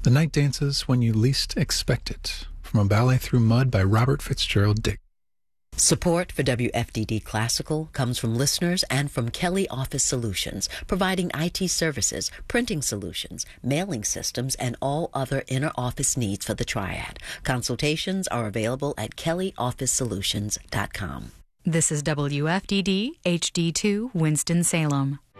The night dances when you least expect it. From A Ballet Through Mud by Robert Fitzgerald Dick. Support for WFDD Classical comes from listeners and from Kelly Office Solutions, providing IT services, printing solutions, mailing systems, and all other inner office needs for the Triad. Consultations are available at kellyofficesolutions.com. This is WFDD HD2 Winston-Salem.